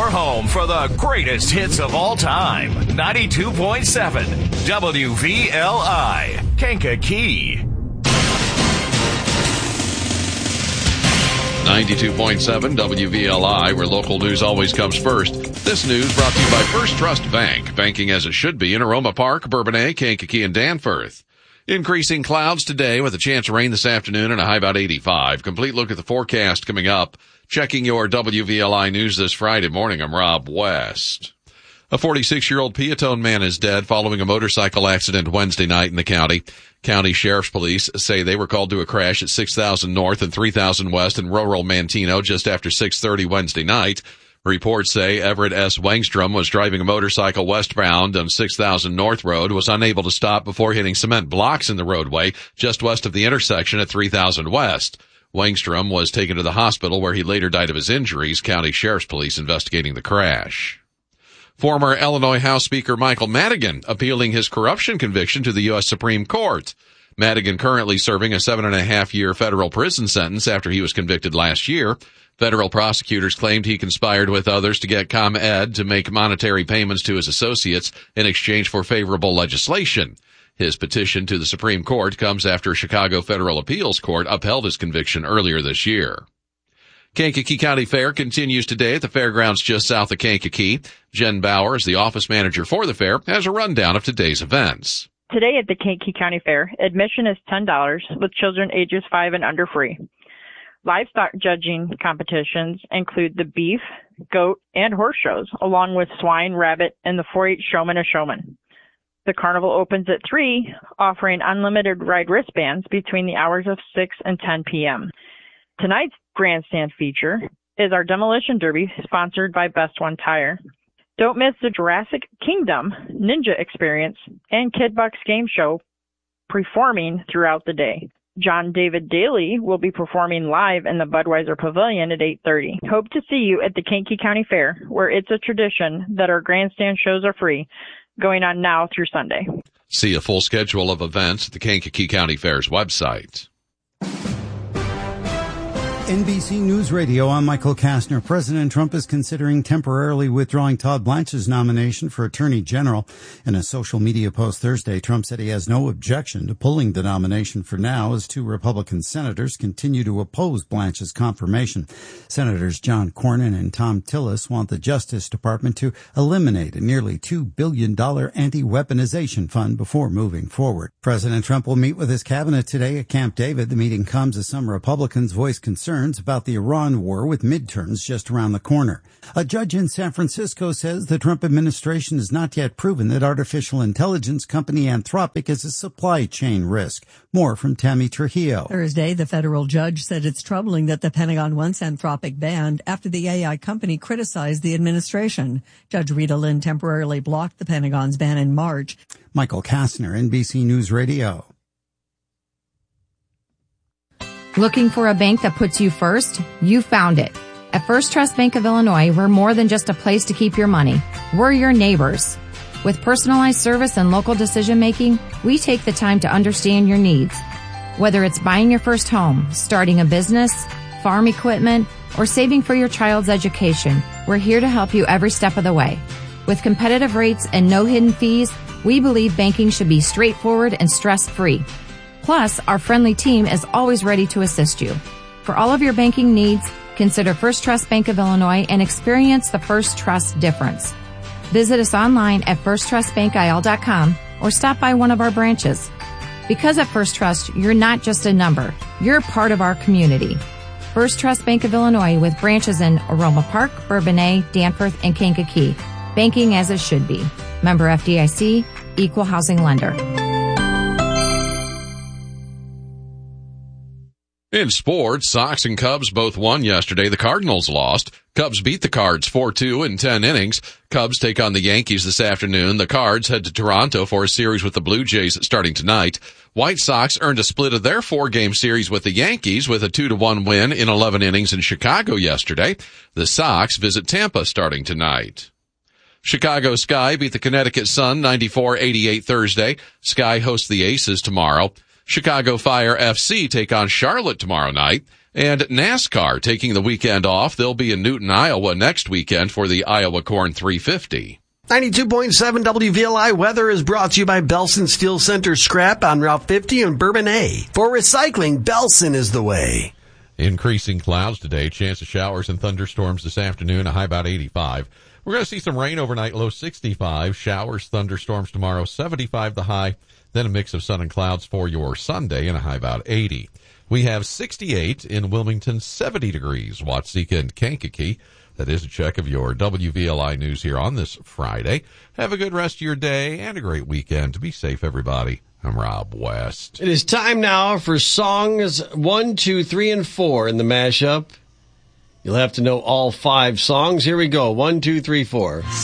your home for the greatest hits of all time. 92.7 WVLI, Kankakee. 92.7 WVLI, where local news always comes first. This news brought to you by First Trust Bank, banking as it should be in Aroma Park, Bourbonnais, Kankakee, and Danforth. Increasing clouds today with a chance of rain this afternoon and a high about 85. Complete look at the forecast coming up. Checking your WVLI news this Friday morning, I'm Rob West. A 46-year-old Peatone man is dead following a motorcycle accident Wednesday night in the county. County Sheriff's Police say they were called to a crash at 6,000 North and 3,000 West in rural Manteno just after 6:30 Wednesday night. Reports say Everett S. Wangstrom was driving a motorcycle westbound on 6,000 North Road, was unable to stop before hitting cement blocks in the roadway just west of the intersection at 3,000 West. Wangstrom was taken to the hospital where he later died of his injuries. County Sheriff's Police investigating the crash. Former Illinois House Speaker Michael Madigan appealing his corruption conviction to the U.S. Supreme Court. Madigan currently serving a 7.5-year federal prison sentence after he was convicted last year. Federal prosecutors claimed he conspired with others to get ComEd to make monetary payments to his associates in exchange for favorable legislation. His petition to the Supreme Court comes after Chicago Federal Appeals Court upheld his conviction earlier this year. Kankakee County Fair continues today at the fairgrounds just south of Kankakee. Jen Bowers, the office manager for the fair, has a rundown of today's events. Today at the Kankakee County Fair, admission is $10 with children ages 5 and under free. Livestock judging competitions include the beef, goat, and horse shows, along with swine, rabbit, and the 4-H Showman a Showman. The carnival opens at 3, offering unlimited ride wristbands between the hours of 6 and 10 p.m. Tonight's grandstand feature is our Demolition Derby, sponsored by Best One Tire. Don't miss the Jurassic Kingdom Ninja Experience and Kid Bucks Game Show performing throughout the day. John David Daly will be performing live in the Budweiser Pavilion at 8:30. Hope to see you at the Kankakee County Fair, where it's a tradition that our grandstand shows are free, going on now through Sunday. See a full schedule of events at the Kankakee County Fair's website. NBC News Radio, I'm Michael Kastner. President Trump is considering temporarily withdrawing Todd Blanche's nomination for Attorney General. In a social media post Thursday, Trump said he has no objection to pulling the nomination for now as 2 Republican senators continue to oppose Blanche's confirmation. Senators John Cornyn and Tom Tillis want the Justice Department to eliminate a nearly $2 billion anti-weaponization fund before moving forward. President Trump will meet with his cabinet today at Camp David. The meeting comes as some Republicans voice concerns about the Iran war with midterms just around the corner. A judge in San Francisco says the Trump administration has not yet proven that artificial intelligence company Anthropic is a supply chain risk. More from Tammy Trujillo. Thursday, the federal judge said it's troubling that the Pentagon wants Anthropic banned after the AI company criticized the administration. Judge Rita Lynn temporarily blocked the Pentagon's ban in March. Michael Kastner, NBC News Radio. Looking for a bank that puts you first? You found it. At First Trust Bank of Illinois, we're more than just a place to keep your money. We're your neighbors. With personalized service and local decision making, we take the time to understand your needs. Whether it's buying your first home, starting a business, farm equipment, or saving for your child's education, we're here to help you every step of the way. With competitive rates and no hidden fees, we believe banking should be straightforward and stress-free. Plus, our friendly team is always ready to assist you. For all of your banking needs, consider First Trust Bank of Illinois and experience the First Trust difference. Visit us online at firsttrustbankil.com or stop by one of our branches. Because at First Trust, you're not just a number, you're part of our community. First Trust Bank of Illinois with branches in Aroma Park, Bourbonnais, Danforth, and Kankakee. Banking as it should be. Member FDIC, Equal Housing Lender. In sports, Sox and Cubs both won yesterday. The Cardinals lost. Cubs beat the Cards 4-2 in 10 innings. Cubs take on the Yankees this afternoon. The Cards head to Toronto for a series with the Blue Jays starting tonight. White Sox earned a split of their 4-game series with the Yankees with a 2-1 win in 11 innings in Chicago yesterday. The Sox visit Tampa starting tonight. Chicago Sky beat the Connecticut Sun 94-88 Thursday. Sky hosts the Aces tomorrow. Chicago Fire FC take on Charlotte tomorrow night. And NASCAR taking the weekend off. They'll be in Newton, Iowa next weekend for the Iowa Corn 350. 92.7 WVLI weather is brought to you by Belson Steel Center Scrap on Route 50 in Bourbonnais. For recycling, Belson is the way. Increasing clouds today. Chance of showers and thunderstorms this afternoon, a high about 85. We're going to see some rain overnight, low 65. Showers, thunderstorms tomorrow, 75 the high. Then a mix of sun and clouds for your Sunday and a high about 80. We have 68 in Wilmington, 70 degrees, Watseka and Kankakee. That is a check of your WVLI news here on this Friday. Have a good rest of your day and a great weekend. Be safe, everybody. I'm Rob West. It is time now for songs 1, 2, 3, and 4 in the mashup. You'll have to know all 5 songs. Here we go. 1, 2, 3, 4.